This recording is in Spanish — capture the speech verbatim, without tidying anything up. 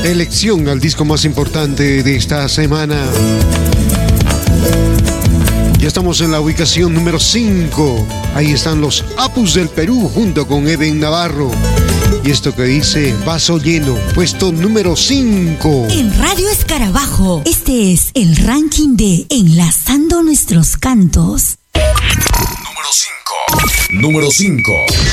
Elección al disco más importante de esta semana. Ya estamos en la ubicación número cinco. Ahí están los Apus del Perú junto con Eden Navarro. Y esto que dice Vaso Lleno, puesto número cinco. En Radio Escarabajo, este es el ranking de Enlazando Nuestros Cantos. Número cinco. Número cinco.